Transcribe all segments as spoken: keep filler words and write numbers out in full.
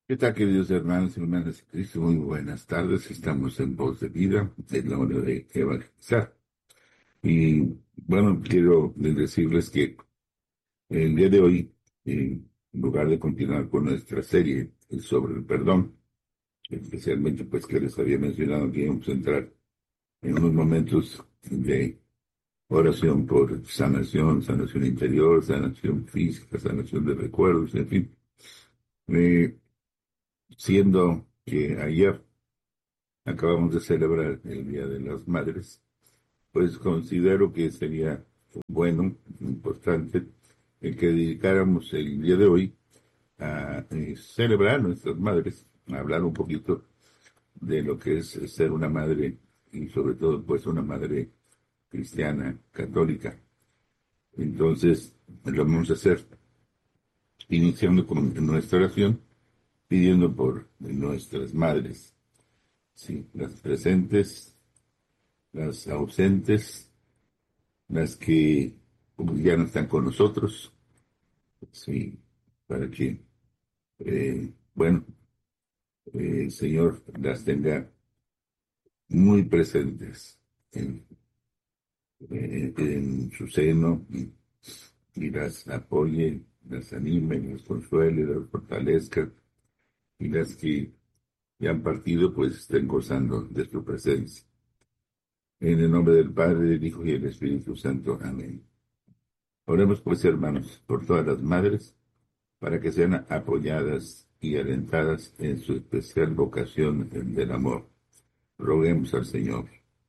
¿Qué tal, queridos hermanos y hermanas de Cristo? Muy buenas tardes. Estamos en Voz de Vida, en la hora de evangelizar. Y bueno, quiero decirles que el día de hoy, eh, en lugar de continuar con nuestra serie sobre el perdón, especialmente pues que les había mencionado que íbamos a entrar en unos momentos de oración por sanación, sanación interior, sanación física, sanación de recuerdos, en fin. Eh, Siendo que ayer acabamos de celebrar el Día de las Madres, pues considero que sería bueno, importante, el que dedicáramos el día de hoy a eh, celebrar a nuestras madres, a hablar un poquito de lo que es ser una madre y sobre todo pues una madre cristiana, católica. Entonces, lo vamos a hacer iniciando con nuestra oración, pidiendo por nuestras madres, sí, las presentes, las ausentes, las que pues, ya no están con nosotros, sí, para que, eh, bueno, eh, el Señor las tenga muy presentes en, eh, en su seno y, y las apoye, las anime, las consuele, las fortalezca y las que ya han partido pues estén gozando de su presencia. En el nombre del Padre, del Hijo y del Espíritu Santo. Amén. Oremos pues, hermanos, por todas las madres para que sean apoyadas y alentadas en su especial vocación del amor. Roguemos al Señor,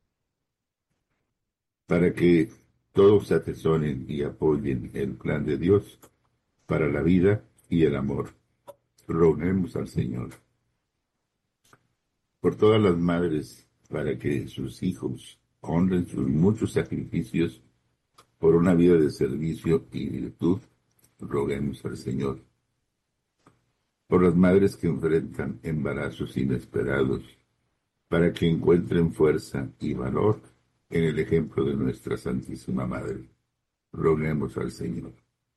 para que todos atesoren y apoyen el plan de Dios para la vida y el amor. Roguemos al Señor, por todas las madres, para que sus hijos honren sus muchos sacrificios por una vida de servicio y virtud. Roguemos al Señor, por las madres que enfrentan embarazos inesperados, para que encuentren fuerza y valor en el ejemplo de nuestra Santísima Madre. Roguemos al Señor.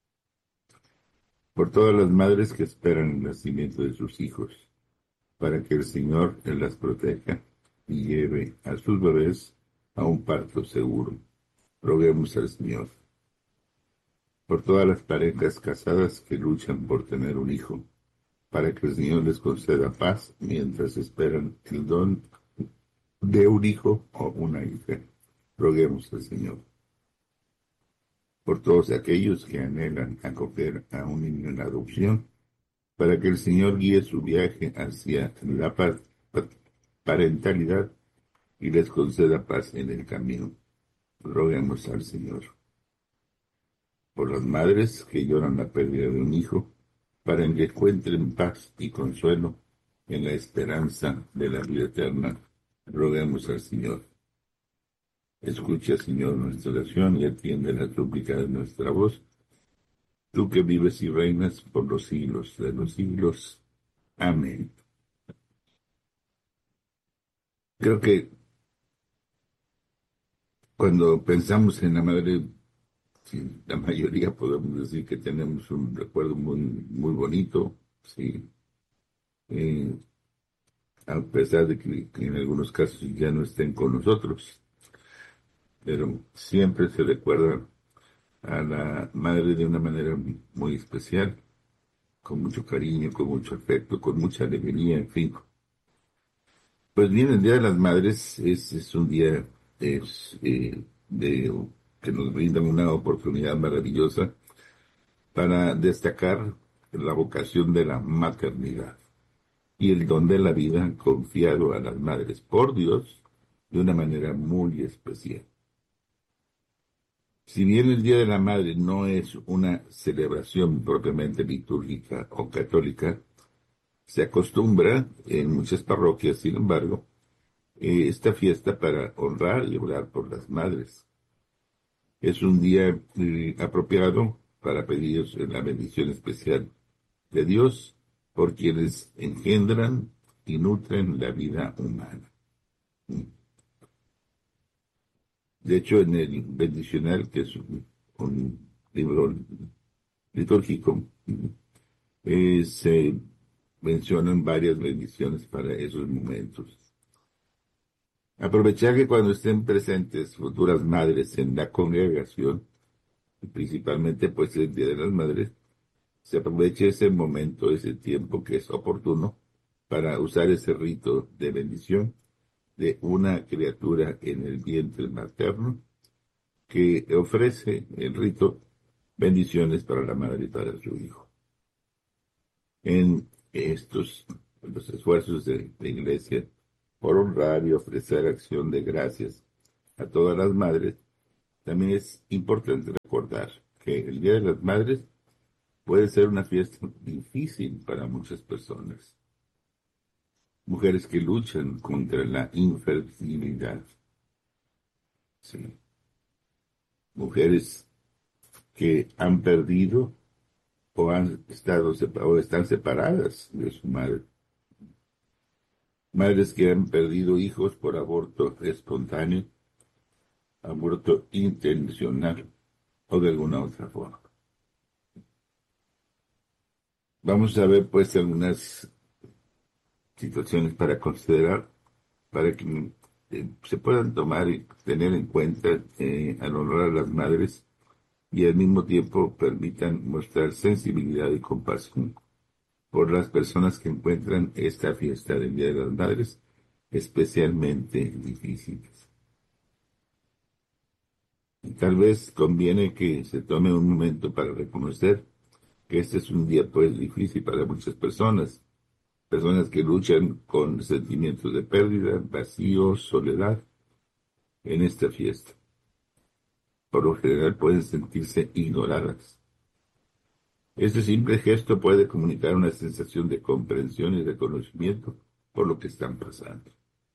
Por todas las madres que esperan el nacimiento de sus hijos, para que el Señor las proteja y lleve a sus bebés a un parto seguro. Roguemos al Señor. Por todas las parejas casadas que luchan por tener un hijo, para que el Señor les conceda paz mientras esperan el don de un hijo o una hija. Roguemos al Señor. Por todos aquellos que anhelan acoger a un niño en adopción, para que el Señor guíe su viaje hacia la pa- pa- parentalidad y les conceda paz en el camino. Roguemos al Señor. Por las madres que lloran la pérdida de un hijo, para que encuentren paz y consuelo en la esperanza de la vida eterna. Roguemos al Señor. Escucha, Señor, nuestra oración y atiende la súplica de nuestra voz, tú que vives y reinas por los siglos de los siglos. Amén. Creo que cuando pensamos en la madre, sí, la mayoría podemos decir que tenemos un recuerdo muy, muy bonito, sí, eh, a pesar de que, que en algunos casos ya no estén con nosotros, pero siempre se recuerda a la madre de una manera muy especial, con mucho cariño, con mucho afecto, con mucha alegría, en fin. Pues bien, el Día de las Madres es, es un día es, eh, de, que nos brinda una oportunidad maravillosa para destacar la vocación de la maternidad y el don de la vida confiado a las madres por Dios de una manera muy especial. Si bien el Día de la Madre no es una celebración propiamente litúrgica o católica, se acostumbra en muchas parroquias, sin embargo, eh, esta fiesta para honrar y orar por las madres. Es un día eh, apropiado para pedir la bendición especial de Dios por quienes engendran y nutren la vida humana. De hecho, en el bendicional, que es un, un libro litúrgico, eh, se mencionan varias bendiciones para esos momentos. Aprovechar que cuando estén presentes futuras madres en la congregación, y principalmente pues el Día de las Madres, se aproveche ese momento, ese tiempo que es oportuno para usar ese rito de bendición de una criatura en el vientre materno que ofrece el rito bendiciones para la madre y para su hijo. En estos los esfuerzos de la Iglesia por honrar y ofrecer acción de gracias a todas las madres, también es importante recordar que el Día de las Madres puede ser una fiesta difícil para muchas personas. Mujeres que luchan contra la infertilidad. Sí. Mujeres que han perdido o han estado sepa- o están separadas de su madre. Madres que han perdido hijos por aborto espontáneo, aborto intencional o de alguna otra forma. Vamos a ver pues algunas situaciones para considerar, para que eh, se puedan tomar y tener en cuenta eh, al honrar a las madres y al mismo tiempo permitan mostrar sensibilidad y compasión por las personas que encuentran esta fiesta del Día de las Madres especialmente difíciles. Y tal vez conviene que se tome un momento para reconocer que este es un día pues difícil para muchas personas, personas que luchan con sentimientos de pérdida, vacío, soledad en esta fiesta. Por lo general pueden sentirse ignoradas. Este simple gesto puede comunicar una sensación de comprensión y reconocimiento por lo que están pasando.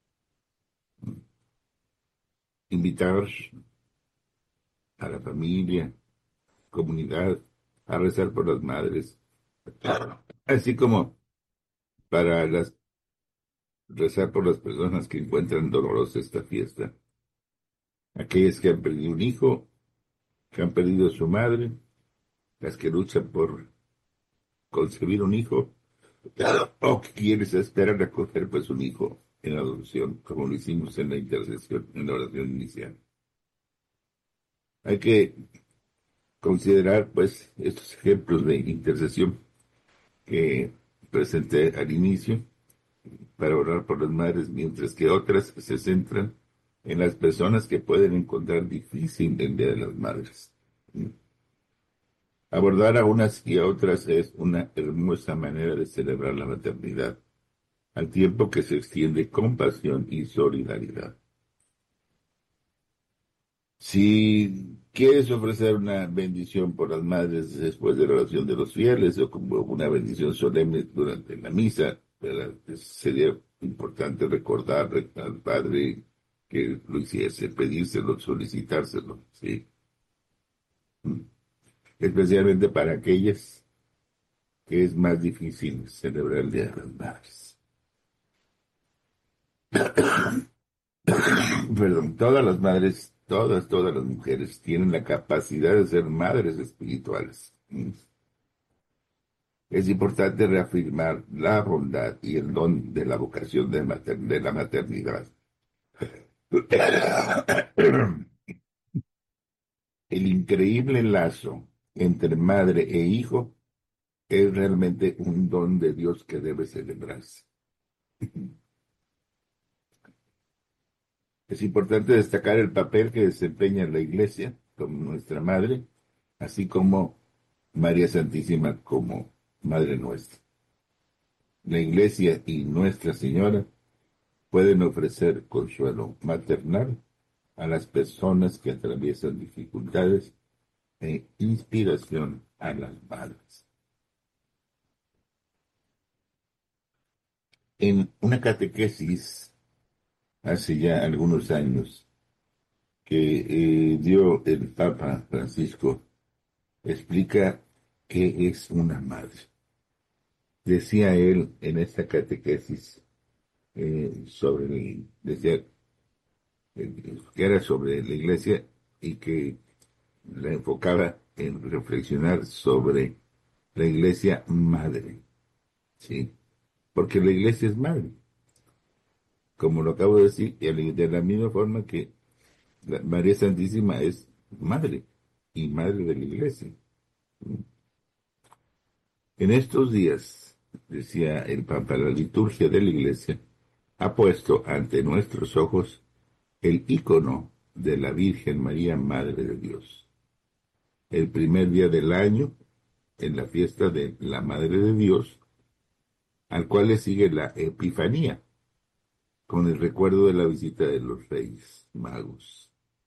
Invitar a la familia, comunidad, a rezar por las madres, así como para las, rezar por las personas que encuentran dolorosa esta fiesta, aquellas que han perdido un hijo, que han perdido a su madre, las que luchan por concebir un hijo, o que quienes esperan acoger pues un hijo en adopción, como lo hicimos en la intercesión, en la oración inicial. Hay que considerar pues estos ejemplos de intercesión que presenté al inicio para orar por las madres, mientras que otras se centran en las personas que pueden encontrar difícil el Día de las Madres. Abordar a unas y a otras es una hermosa manera de celebrar la maternidad, al tiempo que se extiende compasión y solidaridad. Si quieres ofrecer una bendición por las madres después de la oración de los fieles o como una bendición solemne durante la misa, ¿verdad? Sería importante recordar al Padre que lo hiciese, pedírselo, solicitárselo, ¿sí? Especialmente para aquellas que es más difícil celebrar el Día de las Madres. Perdón, todas las madres, todas, todas las mujeres tienen la capacidad de ser madres espirituales. Es importante reafirmar la bondad y el don de la vocación de, mater- de la maternidad. El increíble lazo entre madre e hijo es realmente un don de Dios que debe celebrarse. Es importante destacar el papel que desempeña la Iglesia como nuestra madre, así como María Santísima como Madre nuestra. La Iglesia y Nuestra Señora pueden ofrecer consuelo maternal a las personas que atraviesan dificultades e inspiración a las madres. En una catequesis hace ya algunos años que eh, dio el Papa Francisco, explica qué es una madre. Decía él en esta catequesis eh, sobre, el- decía eh, que era sobre la iglesia y que la enfocaba en reflexionar sobre la iglesia madre, ¿sí? porque la iglesia es madre, como lo acabo de decir, y de la misma forma que la María Santísima es madre y madre de la iglesia. En estos días, decía el Papa, la liturgia de la iglesia ha puesto ante nuestros ojos el ícono de la Virgen María, Madre de Dios. El primer día del año, en la fiesta de la Madre de Dios, al cual le sigue la Epifanía, con el recuerdo de la visita de los Reyes Magos.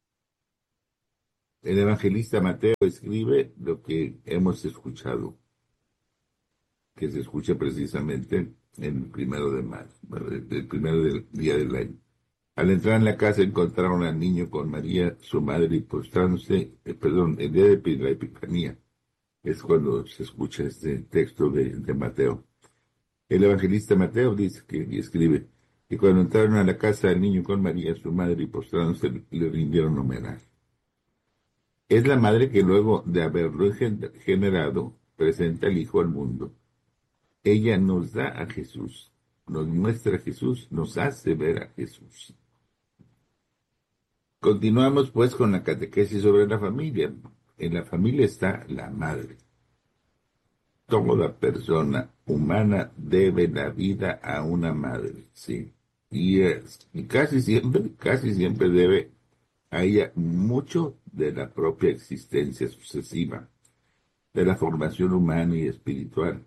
El evangelista Mateo escribe lo que hemos escuchado, que se escucha precisamente en el primero de marzo, el primero del día del año. Al entrar en la casa encontraron al niño con María, su madre, y postrándose, eh, perdón, el día de la Epifanía, es cuando se escucha este texto de, de Mateo. El evangelista Mateo dice que, y escribe, que cuando entraron a la casa del niño con María, su madre, y postrándose, le rindieron homenaje. Es la madre que luego de haberlo generado, presenta al Hijo al mundo. Ella nos da a Jesús, nos muestra a Jesús, nos hace ver a Jesús. Continuamos pues con la catequesis sobre la familia. En la familia está la madre. Toda persona humana debe la vida a una madre, sí. Y, eh, y casi siempre, casi siempre debe a ella mucho de la propia existencia sucesiva, de la formación humana y espiritual.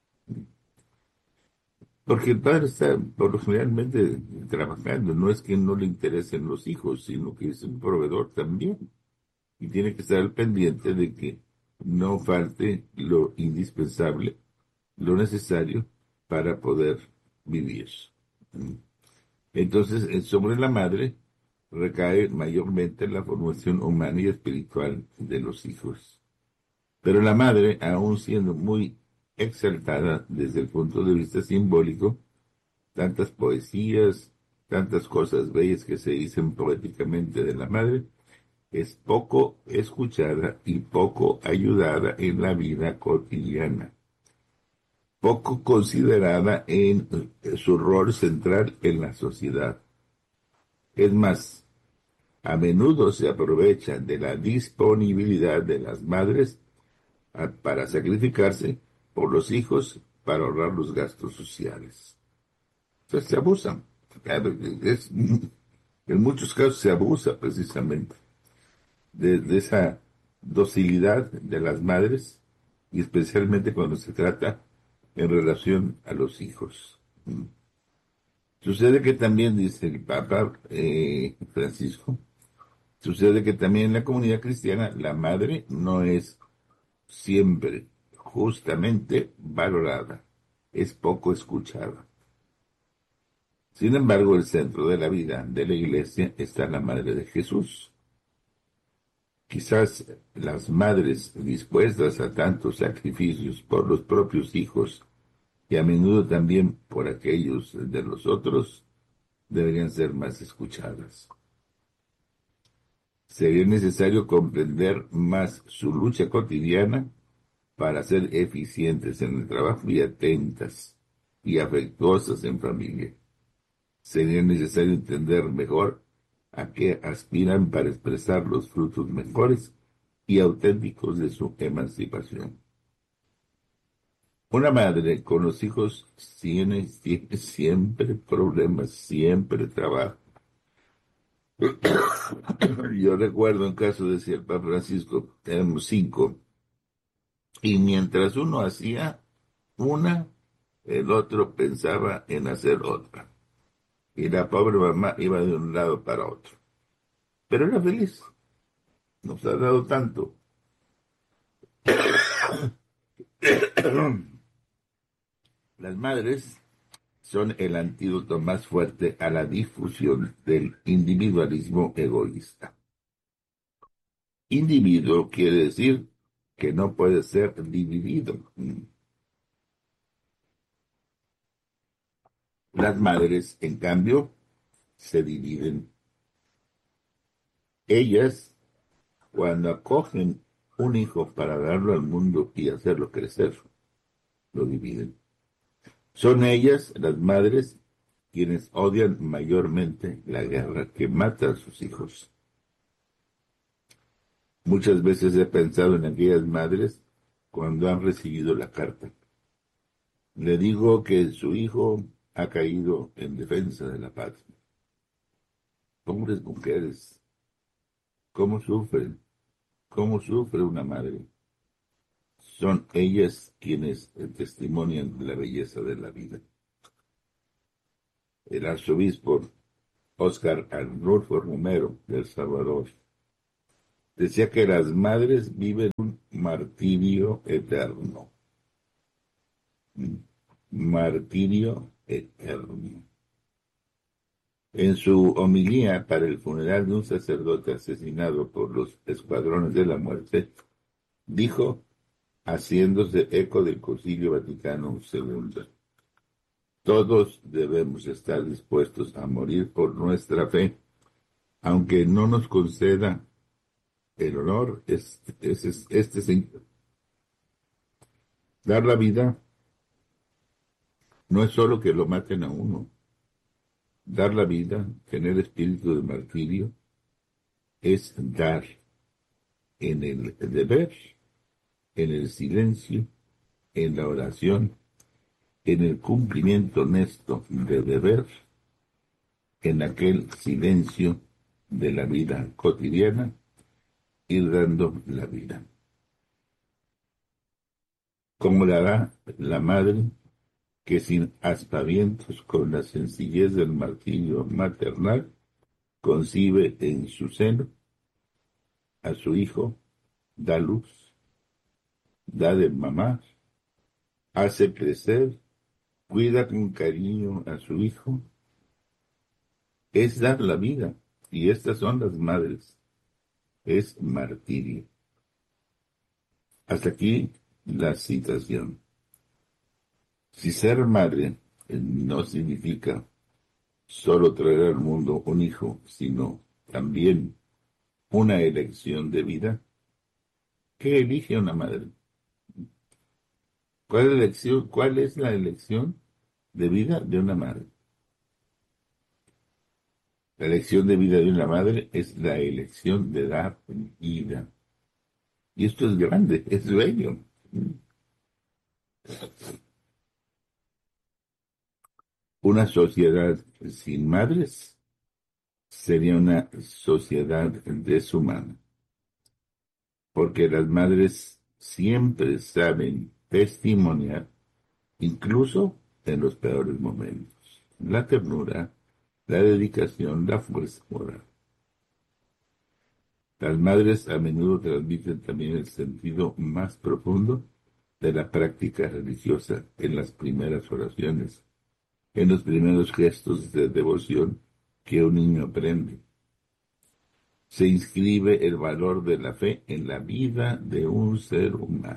Porque el padre está, por lo generalmente, trabajando. No es que no le interesen los hijos, sino que es un proveedor también. Y tiene que estar al pendiente de que no falte lo indispensable, lo necesario para poder vivir. Entonces, eh, sobre la madre recae mayormente la formación humana y espiritual de los hijos. Pero la madre, aun siendo muy exaltada desde el punto de vista simbólico, tantas poesías, tantas cosas bellas que se dicen poéticamente de la madre, es poco escuchada y poco ayudada en la vida cotidiana, poco considerada en su rol central en la sociedad. Es más, a menudo se aprovechan de la disponibilidad de las madres a, para sacrificarse por los hijos para ahorrar los gastos sociales. Entonces se abusan. Es, en muchos casos se abusa precisamente de, de esa docilidad de las madres y especialmente cuando se trata en relación a los hijos. Sucede que también, dice el Papa eh, Francisco, sucede que también en la comunidad cristiana la madre no es siempre justamente valorada, es poco escuchada. Sin embargo, el centro de la vida de la Iglesia está la Madre de Jesús. Quizás las madres dispuestas a tantos sacrificios por los propios hijos y a menudo también por aquellos de los otros deberían ser más escuchadas. Sería necesario comprender más su lucha cotidiana para ser eficientes en el trabajo y atentas y afectuosas en familia. Sería necesario entender mejor a qué aspiran para expresar los frutos mejores y auténticos de su emancipación. Una madre con los hijos tiene, tiene siempre problemas, siempre trabajo. Yo recuerdo en caso de el Papa Francisco, éramos cinco, y mientras uno hacía una, el otro pensaba en hacer otra. Y la pobre mamá iba de un lado para otro. Pero era feliz. Nos ha dado tanto. Las madres son el antídoto más fuerte a la difusión del individualismo egoísta. Individuo quiere decir que no puede ser dividido. Las madres, en cambio, se dividen. Ellas, cuando acogen un hijo para darlo al mundo y hacerlo crecer, lo dividen. Son ellas, las madres, quienes odian mayormente la guerra que mata a sus hijos. Muchas veces he pensado en aquellas madres cuando han recibido la carta. Le digo que su hijo ha caído en defensa de la patria. Pobres mujeres, ¿cómo sufren? ¿Cómo sufre una madre? Son ellas quienes testimonian la belleza de la vida. El arzobispo Óscar Arnulfo Romero de El Salvador decía que las madres viven un martirio eterno. Martirio eterno. En su homilía para el funeral de un sacerdote asesinado por los escuadrones de la muerte, dijo, haciéndose eco del Concilio Vaticano segundo, todos debemos estar dispuestos a morir por nuestra fe, aunque no nos conceda el honor, es, es, es, este es, dar la vida no es solo que lo maten a uno. Dar la vida, tener espíritu de martirio, es dar en el deber, en el silencio, en la oración, en el cumplimiento honesto del deber, en aquel silencio de la vida cotidiana, ir dando la vida. Como la da la madre que sin aspavientos, con la sencillez del martirio maternal, concibe en su seno a su hijo, da luz, da de mamar, hace crecer, cuida con cariño a su hijo, es dar la vida. Y estas son las madres, es martirio. Hasta aquí la citación. Si ser madre no significa solo traer al mundo un hijo, sino también una elección de vida, ¿qué elige una madre? ¿Cuál elección, cuál es la elección de vida de una madre? La elección de vida de una madre es la elección de dar vida. Y esto es grande, es bello. Una sociedad sin madres sería una sociedad deshumana, porque las madres siempre saben testimoniar, incluso en los peores momentos, la ternura, la dedicación, la fuerza moral. Las madres a menudo transmiten también el sentido más profundo de la práctica religiosa en las primeras oraciones, en los primeros gestos de devoción que un niño aprende. Se inscribe el valor de la fe en la vida de un ser humano.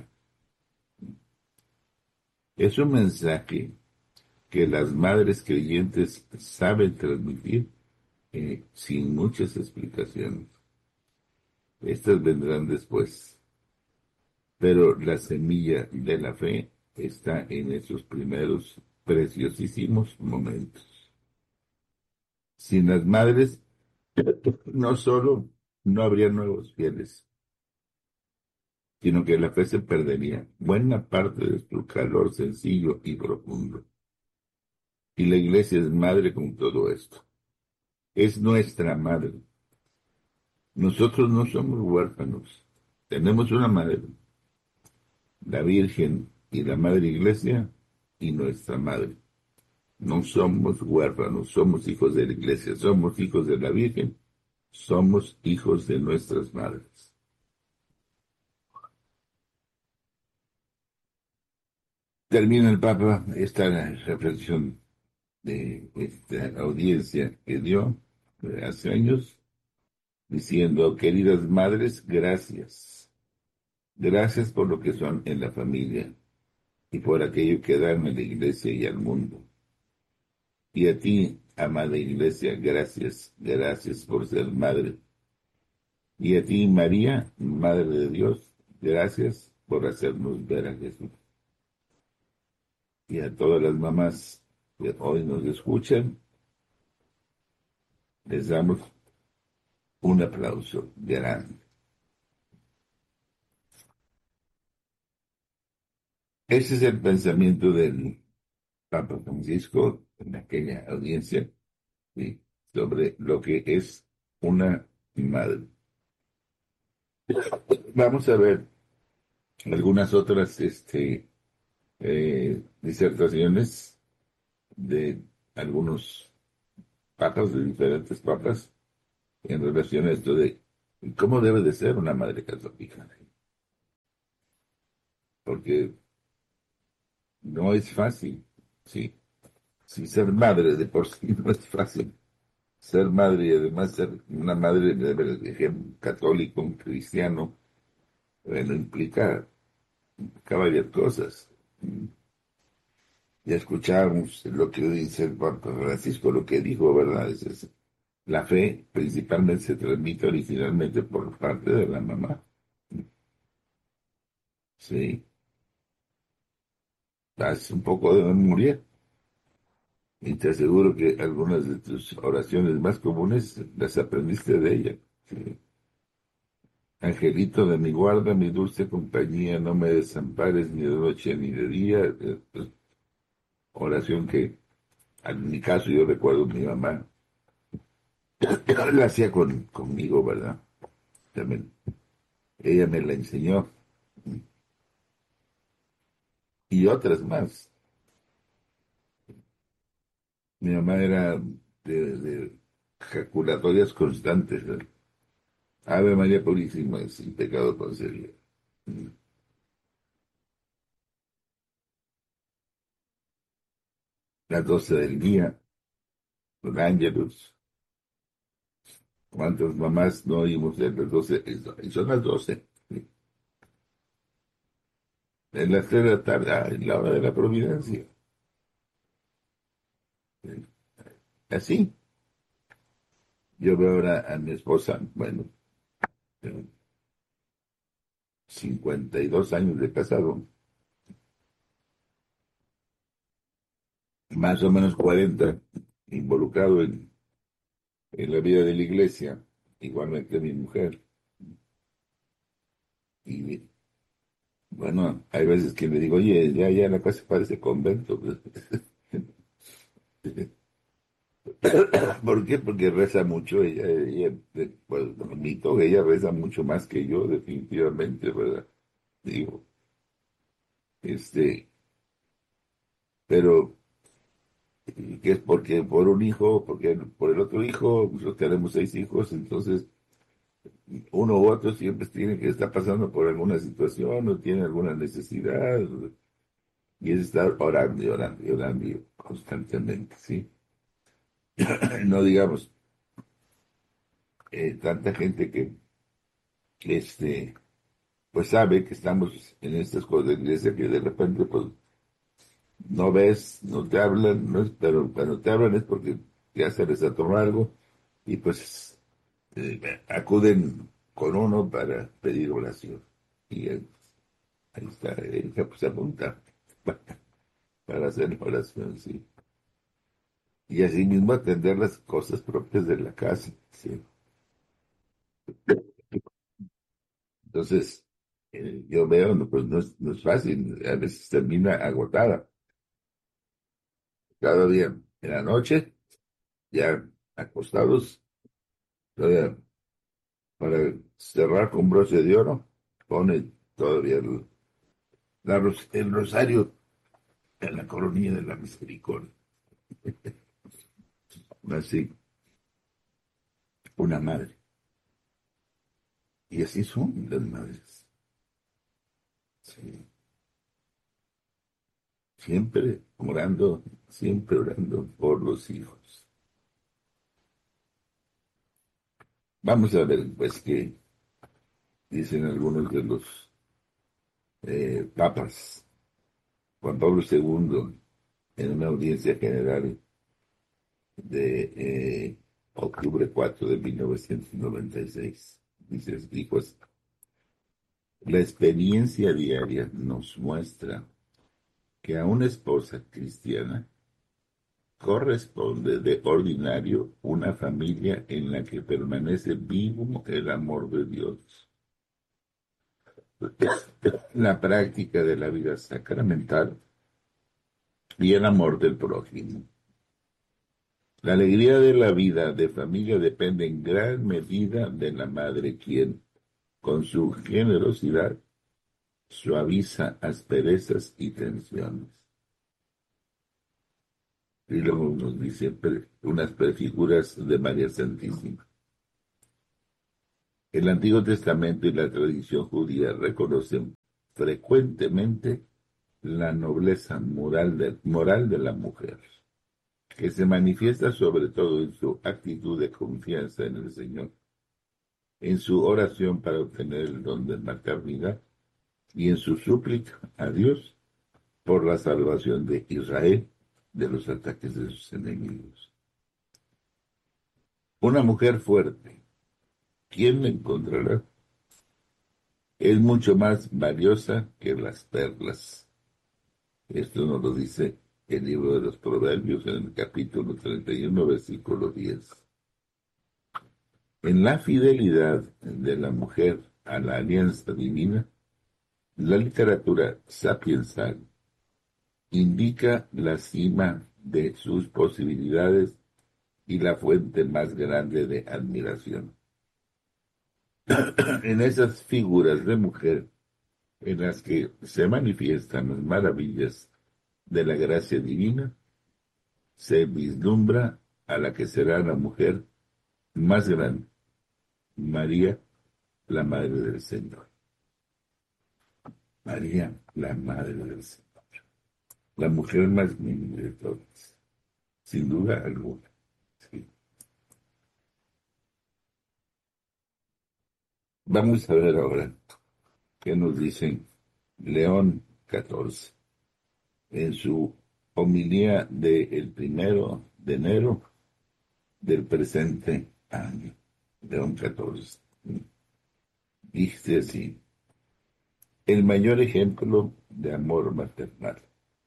Es un mensaje que las madres creyentes saben transmitir eh, sin muchas explicaciones. Estas vendrán después, pero la semilla de la fe está en esos primeros preciosísimos momentos. Sin las madres, no solo no habría nuevos fieles, sino que la fe se perdería buena parte de su calor sencillo y profundo. Y la iglesia es madre con todo esto. Es nuestra madre. Nosotros no somos huérfanos. Tenemos una madre, la Virgen y la Madre Iglesia y nuestra madre. No somos huérfanos, somos hijos de la Iglesia, somos hijos de la Virgen, somos hijos de nuestras madres. Termina el Papa esta reflexión de esta audiencia que dio hace años, diciendo, queridas madres, gracias. Gracias por lo que son en la familia y por aquello que dan a la iglesia y al mundo. Y a ti, amada iglesia, gracias, gracias por ser madre. Y a ti, María, Madre de Dios, gracias por hacernos ver a Jesús. y a todas las mamás que hoy nos escuchan, les damos un aplauso grande. Ese es el pensamiento del Papa Francisco en aquella audiencia, ¿sí?, sobre lo que es una madre. Vamos a ver algunas otras este, eh, disertaciones de algunos papas, de diferentes papas, en relación a esto de cómo debe de ser una madre católica. Porque no es fácil, ¿sí? Si ser madre de por sí no es fácil. Ser madre y además ser una madre de, de, de ejemplo, católico, un cristiano, bueno, implica, implica varias cosas. Ya escuchamos lo que dice el Papa Francisco, lo que dijo, ¿verdad? Es, es- la fe principalmente se transmite originalmente por parte de la mamá. Sí, haz un poco de memoria y te aseguro que algunas de tus oraciones más comunes las aprendiste de ella. Sí. Angelito de mi guarda, mi dulce compañía, no me desampares ni de noche ni de día. Eh, pues, oración que, en mi caso, yo recuerdo mi mamá, la hacía con, conmigo, ¿verdad? También ella me la enseñó y otras más. Mi mamá era de, de jaculatorias constantes, ¿no? Ave María Purísima, sin pecado concebida. Las doce del día, los ángelos. ¿Cuántas mamás no oímos de las doce? Y son las doce. En las tres de la tarde, ah, en la hora de la providencia. Así, yo veo ahora a mi esposa, bueno, eh, cincuenta y dos años de casado, más o menos cuarenta involucrado en, en la vida de la iglesia, igualmente mi mujer. Y bueno, hay veces que le digo, oye, ya, ya la casa parece convento. ¿Por qué? Porque reza mucho, ella, ella eh, pues, no admito que ella reza mucho más que yo, definitivamente, ¿verdad? Digo, este, pero que es porque por un hijo, porque por el otro hijo, nosotros tenemos seis hijos, entonces uno u otro siempre tiene que estar pasando por alguna situación o tiene alguna necesidad, y es estar orando y orando y orando y constantemente, ¿sí? No digamos, eh, tanta gente que, este, pues sabe que estamos en estas cosas de iglesia que de repente, pues, no ves, no te hablan, no es- pero cuando te hablan es porque ya se les atoró algo y pues eh, acuden con uno para pedir oración. Y eh, ahí está, ella pues se apunta para hacer oración, sí. Y así mismo atender las cosas propias de la casa, sí. Entonces, eh, yo veo, no, pues no es, no es fácil, a veces termina agotada. Cada día en la noche, ya acostados, todavía para cerrar con broche de oro, pone todavía el, la ros- el rosario en la coronilla de la misericordia. Así, una madre. Y así son las madres. Sí. Siempre orando, siempre orando por los hijos. Vamos a ver, pues, qué dicen algunos de los eh, papas. Juan Pablo segundo, en una audiencia general de eh, octubre cuatro de mil novecientos noventa y seis. Dice, dijo así: la experiencia diaria nos muestra que a una esposa cristiana corresponde de ordinario una familia en la que permanece vivo el amor de Dios, la práctica de la vida sacramental y el amor del prójimo. La alegría de la vida de familia depende en gran medida de la madre, quien, con su generosidad, suaviza asperezas y tensiones. Y luego nos dice unas prefiguras de María Santísima. El Antiguo Testamento y la tradición judía reconocen frecuentemente la nobleza moral de, moral de la mujer, que se manifiesta sobre todo en su actitud de confianza en el Señor, en su oración para obtener el don de maternidad y en su súplica a Dios por la salvación de Israel de los ataques de sus enemigos. Una mujer fuerte, ¿quién la encontrará? Es mucho más valiosa que las perlas. Esto nos lo dice el libro de los Proverbios en el capítulo treinta y uno, versículo diez. En la fidelidad de la mujer a la alianza divina, la literatura sapiensal indica la cima de sus posibilidades y la fuente más grande de admiración. En esas figuras de mujer en las que se manifiestan las maravillas de la gracia divina, se vislumbra a la que será la mujer más grande, María, la Madre del Señor. María, la Madre del Señor. La mujer más humilde de todas, sin duda alguna. Sí. Vamos a ver ahora qué nos dice León catorce en su homilía del primero de enero del presente año. León catorce. Dice así: el mayor ejemplo de amor maternal.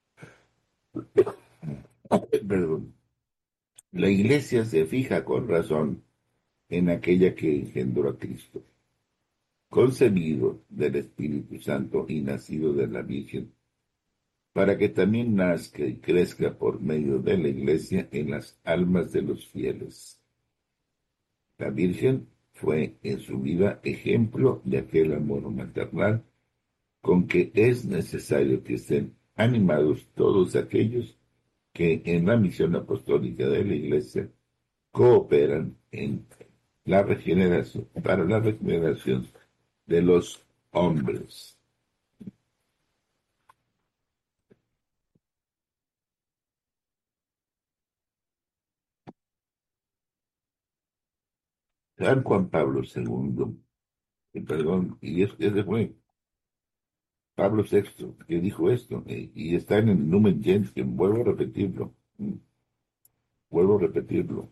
Perdón. La Iglesia se fija con razón en aquella que engendró a Cristo, concebido del Espíritu Santo y nacido de la Virgen, para que también nazca y crezca por medio de la Iglesia en las almas de los fieles. La Virgen fue en su vida ejemplo de aquel amor maternal con que es necesario que estén animados todos aquellos que en la misión apostólica de la Iglesia cooperan en la regeneración, para la regeneración de los hombres. San Juan Pablo segundo, eh, perdón, y es, ese fue Pablo sexto que dijo esto, eh, y está en el Lumen Gentium, vuelvo a repetirlo, mm, vuelvo a repetirlo,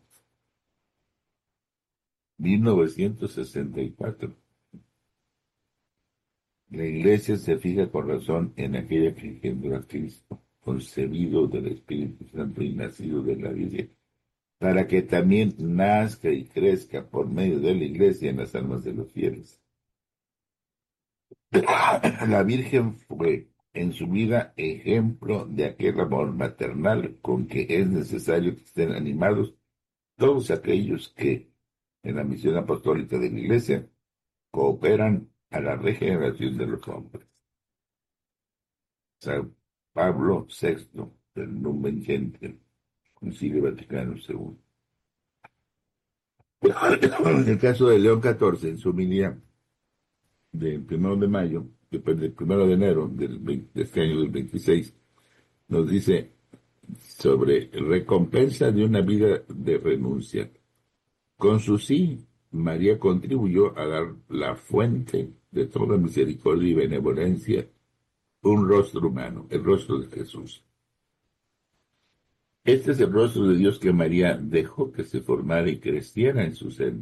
mil novecientos sesenta y cuatro. La Iglesia se fija con razón en aquella que engendró a Cristo, concebido del Espíritu Santo y nacido de la Virgen, para que también nazca y crezca por medio de la Iglesia en las almas de los fieles. La Virgen fue en su vida ejemplo de aquel amor maternal con que es necesario que estén animados todos aquellos que, en la misión apostólica de la Iglesia, cooperan a la regeneración de los hombres. San Pablo sexto, del Lumen Gentium, Concilio Vaticano segundo. En el caso de León catorce, en su homilía del primero de mayo, después del primero de enero del veinte, de este año del veintiséis, nos dice sobre recompensa de una vida de renuncia. Con su sí, María contribuyó a dar la fuente de toda misericordia y benevolencia, un rostro humano, el rostro de Jesús. Este es el rostro de Dios que María dejó que se formara y creciera en su seno,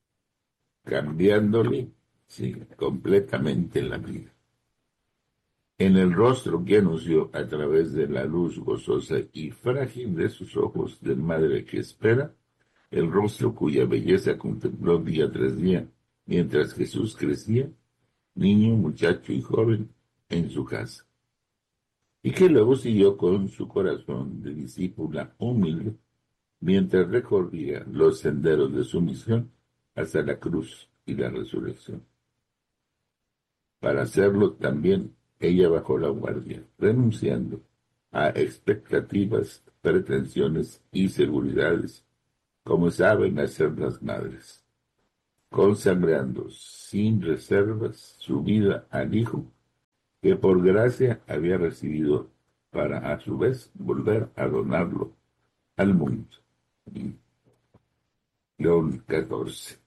cambiándole, sí, completamente la vida. En el rostro que anunció a través de la luz gozosa y frágil de sus ojos de madre que espera, el rostro cuya belleza contempló día tras día, mientras Jesús crecía, niño, muchacho y joven, en su casa, y que luego siguió con su corazón de discípula humilde, mientras recorría los senderos de su misión hasta la cruz y la resurrección. Para hacerlo también ella bajó la guardia, renunciando a expectativas, pretensiones y seguridades, como saben hacer las madres, consagrando sin reservas su vida al Hijo que por gracia había recibido para a su vez volver a donarlo al mundo. León catorce.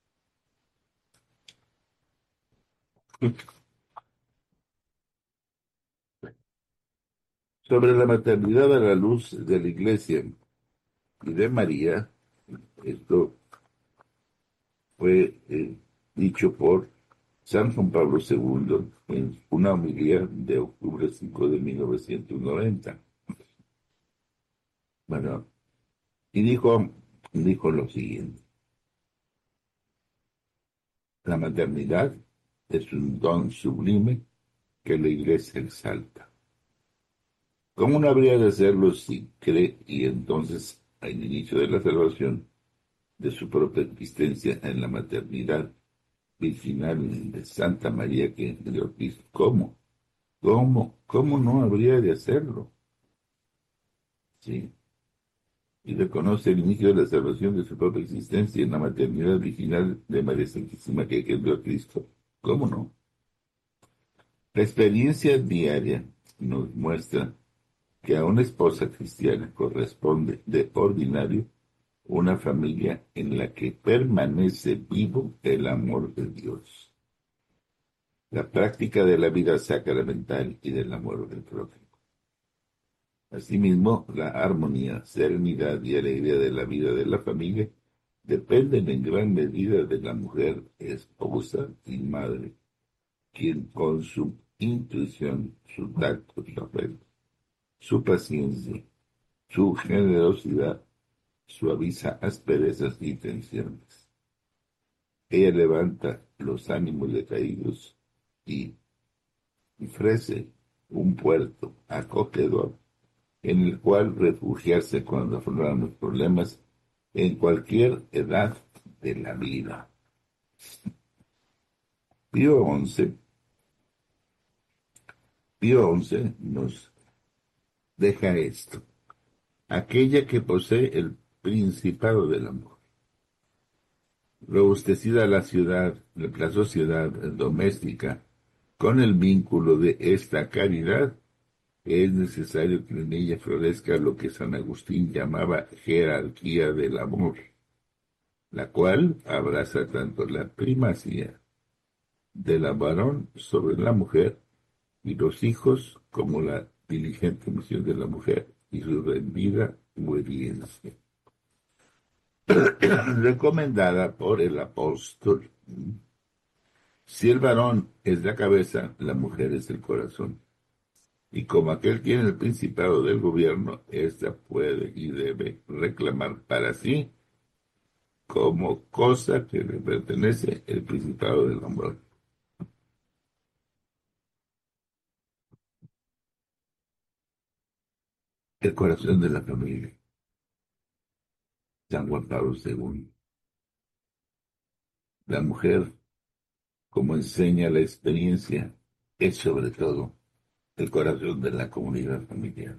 Sobre la maternidad a la luz de la Iglesia y de María, esto fue eh, dicho por San Juan Pablo segundo en una homilía de octubre cinco de mil novecientos noventa. Bueno, y dijo, dijo lo siguiente: la maternidad es un don sublime que la Iglesia exalta. ¿Cómo no habría de hacerlo si cree y entonces, al inicio de la salvación, de su propia existencia en la maternidad virginal de Santa María que engendró Cristo? ¿Cómo? ¿Cómo? ¿Cómo no habría de hacerlo? Sí. Y reconoce el inicio de la salvación de su propia existencia en la maternidad virginal de María Santísima que engendró a Cristo. ¿Cómo no? La experiencia diaria nos muestra que a una esposa cristiana corresponde de ordinario una familia en la que permanece vivo el amor de Dios, la práctica de la vida sacramental y del amor del prójimo. Asimismo, la armonía, serenidad y alegría de la vida de la familia dependen en gran medida de la mujer esposa y madre, quien con su intuición, su tacto, su afecto, su paciencia, su generosidad, suaviza asperezas y tensiones. Ella levanta los ánimos decaídos y ofrece un puerto acogedor en el cual refugiarse cuando afrontan los problemas en cualquier edad de la vida. Pío once, Pío once nos deja esto: aquella que posee el principado del amor, robustecida la ciudad, la sociedad doméstica, con el vínculo de esta caridad, es necesario que en ella florezca lo que San Agustín llamaba jerarquía del amor, la cual abraza tanto la primacía del varón sobre la mujer y los hijos como la diligente misión de la mujer y su rendida obediencia. Recomendada por el apóstol. Si el varón es la cabeza, la mujer es el corazón. Y como aquel tiene el principado del gobierno, ésta puede y debe reclamar para sí como cosa que le pertenece el principado del amor. El corazón de la familia. San Juan Pablo segundo. La mujer, como enseña la experiencia, es sobre todo el corazón de la comunidad familiar.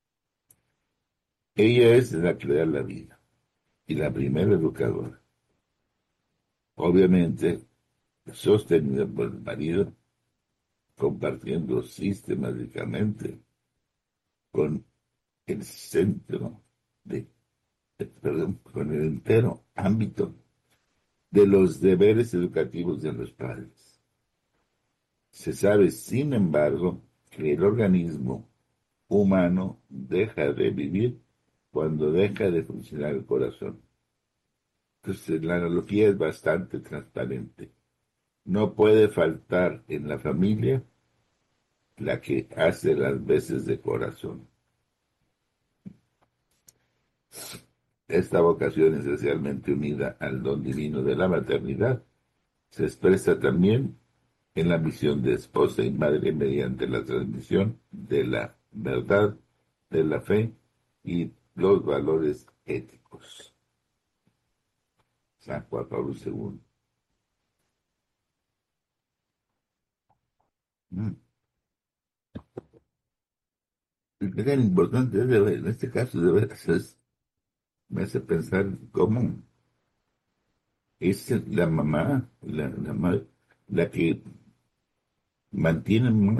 Ella es la que da la vida y la primera educadora. Obviamente, sostenida por el marido, compartiendo sistemáticamente con el centro de, eh, perdón, con el entero ámbito de los deberes educativos de los padres. Se sabe, sin embargo, que el organismo humano deja de vivir cuando deja de funcionar el corazón. Entonces, la analogía es bastante transparente. No puede faltar en la familia la que hace las veces de corazón. Esta vocación, esencialmente unida al don divino de la maternidad, se expresa también en la misión de esposa y madre mediante la transmisión de la verdad, de la fe y los valores éticos. San Juan Pablo segundo. Mm. Y qué tan importante es, de ver- en este caso, de veras, es- me hace pensar cómo es la mamá, la, la madre, la que mantiene